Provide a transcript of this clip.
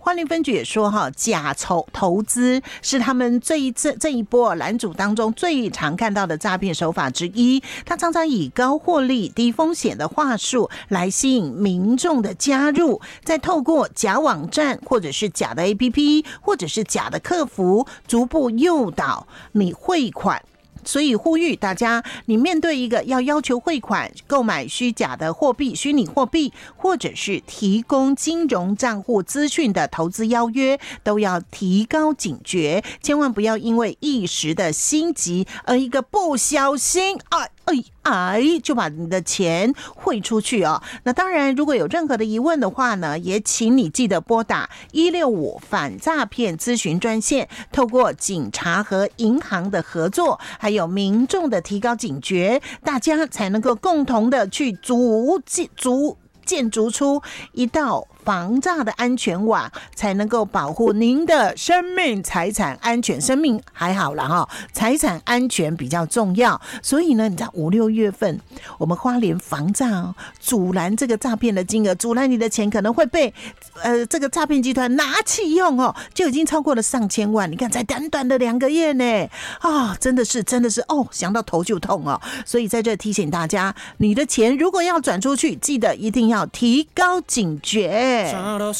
花莲分局也说假投资是他们这一波拦阻当中最常看到的诈骗手法之一。他常常以高获利、低风险的话术来吸引民众的加入，再透过假网站或者是假的 APP 或者是假的客服，逐步诱导你汇款。所以呼吁大家，你面对一个要求汇款、购买虚假的货币、虚拟货币，或者是提供金融账户资讯的投资邀约，都要提高警觉，千万不要因为一时的心急而一个不小心就把你的钱汇出去哦。那当然，如果有任何的疑问的话呢，也请你记得拨打165反诈骗咨询专线，透过警察和银行的合作，还有民众的提高警觉，大家才能够共同的去建筑出一道防诈的安全网，才能够保护您的生命财产安全。生命还好啦财产安全比较重要。所以呢，你知道5、6月份我们花莲防诈阻拦这个诈骗的金额，阻拦你的钱可能会被这个诈骗集团拿去用就已经超过了上千万。你看才短短的2个月呢真的是想到头就痛所以在这提醒大家，你的钱如果要转出去，记得一定要提高警觉。